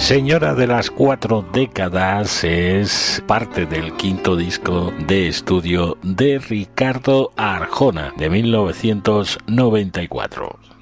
Señora de las 4 décadas es parte del quinto disco de estudio de Ricardo Arjona de 1994.